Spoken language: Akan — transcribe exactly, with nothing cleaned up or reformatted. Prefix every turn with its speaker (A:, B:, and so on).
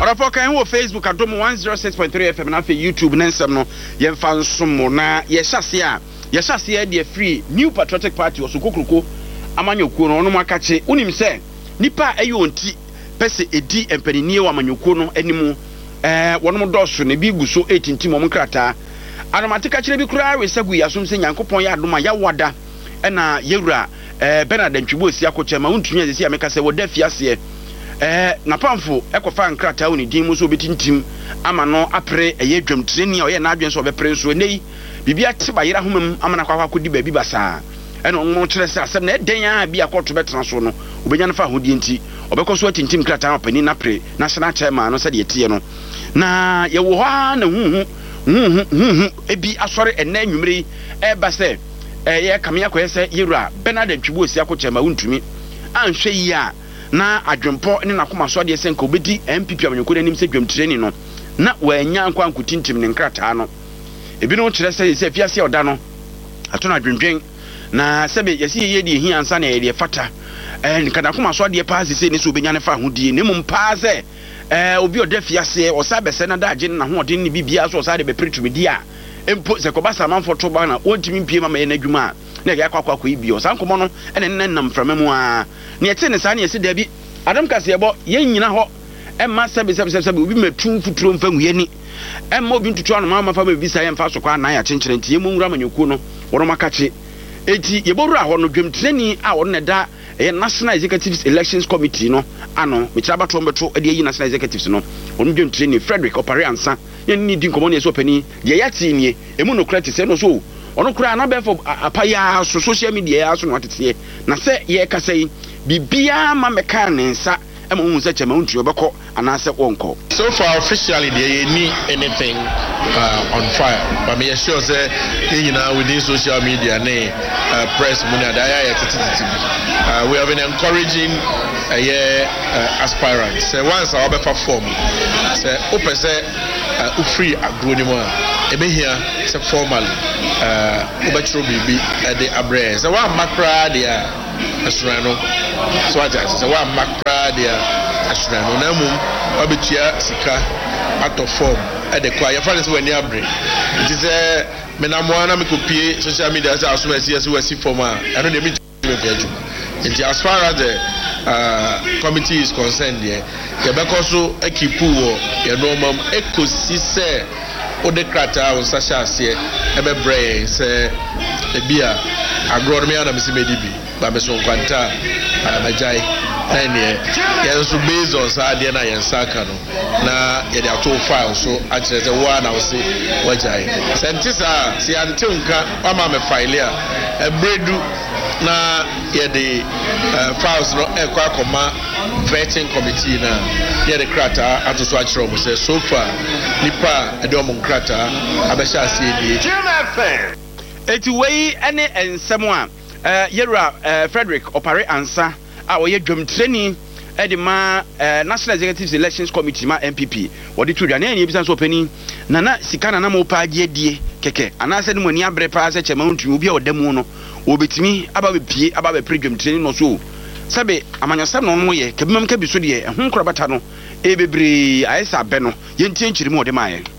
A: Orapo kan wo Facebook adom one oh six point three F M na fe YouTube na nsem no ye mfa nsomo na ye hyase a ye hyase a de free New Patriotic Party osokokroko amanyokuo no no makache unim se nipa ayo nti pese edi empanini wa amanyokuo no animu eh wonom doso ne bi guso eighteen mom krata anomatika kire bi kura resagu yasom se nyankopon ya adoma ya wada na yewura eh Bernard Ntwibo si akoche ma untumi azesi ameka se woda fiase eh na pamfo ekofa nkrata woni din mu so betintim ama no apre eye dwamtreni a oye na adwen so obepre so nei bibia te ba yira homam amana kwakwa kodi ba bi basa eno no kire se asem na eden a bi akoto betena so no obenya no fa hodie nti obekoso atintim krata apani na pre national chairman no se de tie no na ye wo ha na hu hu hu ebi asore ena nwumre e ba se eh ye kamia ko yese yewura Bernard Ntwibo si akoche ma untumi anhwe yi a na adwempo ne nakoma so de senka obedi M P P amanyoko nanim se dwam training no na wanya ankwa ankutintim ne nkrata no ebi no kire se se fiase oda no ato na adwendwen na sebe yesi ye de hi ansa na ye de fata eh nkada koma so de paase se ne so obenya ne fa hodie ne mum paase eh obi oda fiase osa bese na da agye na ho ode ne bibia so osa de be pretumedi a empo se ko basa manfo to ba na ontimi mpie mama ye na adwuma na ya kwakwa kwa ibi o sankomo no ene nne nam framamu a ne yete ne sa ne yesi da bi adam kase ebo ye nyina ho emma sebe sebe sebe obi metu futuro mfa nguyani emma obi ntutu anu mama fa bi sa ye mfa so kwa na ya chenkyere nti ye monwura manyokuo no wono makache eti ye borura ho no dwemtreni a wono ne da ye National Executive Elections Committee no ano me chaba to mbeto e de yi National Executives no wono dwemtreni Frederick Opare Ansa ye ni di nkomo ne so pani ye yati nie emu no krati se no so ono kura na be for apaya so social media ya so no atete na se ye kasa yi bibia ma meka ne nsa ema hu se chema untu obekọ anase wonko.
B: So far officially there any anything uh, on fire but me sure say you know within social media ne uh, press muna da ya tititi uh, we have been encouraging uh, yeah, uh, aspirants say once our be perform say open say uh, free agronimo ebe here say formal uh obetro bibi e de abre say one makra dia asurano so aja say one makra dia asurano na mum obetua sika out of form e de kwa ya fa say wani abre it is eh me na mo na me kopie social media say aso esi esi wasi form a I no dey me be aju nti as far as the uh, committee is concerned there ye be ko so ekipu wo ye no mam ekosi se o de krata o sasha ase e be bre se e bia agronomy ana me se medibi ba me so kwanta abajai na ne ye so based on sa de na yen saka no na ye de ato file so a kire se wa na o se wajai sentisa se ante nka wa ma me file a e bredu na ye de files no e kwa koma vetting committee na ye de krata ato so a kire o se so far nipa e de o mon krata abesha ase die
A: eti wei ene ensemo a eh yewura Frederick Opare Ansa a oye dwamtreni e de ma National Executive Elections Committee ma M P P wodi tudwa na eni ebisa so pani na na sika na na mo pa age die keke anase ne mo ni abre pa se chema ntumi obi a odamu no obetimi aba be pie aba be predwamtreni no so sabe amanyosam no no ye kebimam ka bi so de ho nkorabata no e bebre ayesa be no ye ntie nkyiri mu ode maaye